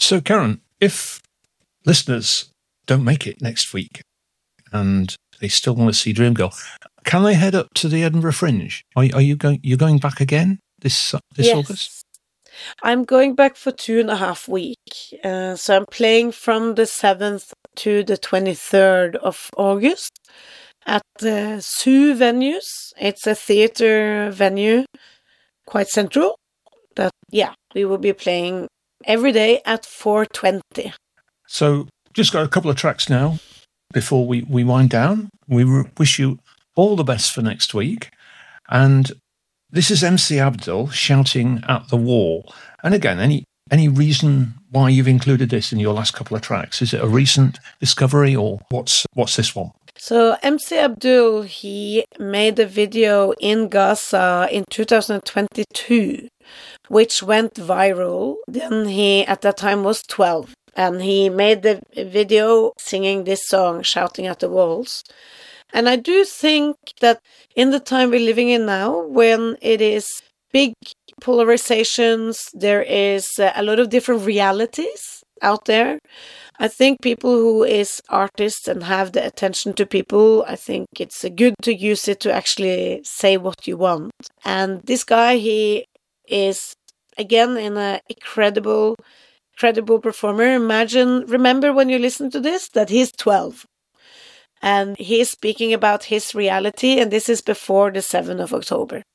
So, Karen, if listeners don't make it next week and they still want to see Dreamgirl, can they head up to the Edinburgh Fringe? Are you going? You're going back again this Yes. August? I'm going back for 2.5 weeks. So I'm playing from the 7th to the 23rd of August at the Zoo venues. It's a theater venue, quite central. We will be playing every day at 4:20. So, just got a couple of tracks now before we wind down. We wish you all the best for next week. And this is MC Abdul shouting at the wall. And again, any reason why you've included this in your last couple of tracks? Is it a recent discovery, or what's this one? So MC Abdul, he made a video in Gaza in 2022, which went viral. Then he, at that time, was 12. And he made the video singing this song, Shouting at the Walls. And I do think that in the time we're living in now, when it is big polarizations, there is a lot of different realities out there. I think people who is artists and have the attention to people, I think it's good to use it to actually say what you want. And this guy, he is, again, in a credible performer. Remember when you listen to this, that he's 12. And he's speaking about his reality, and this is before the 7th of October.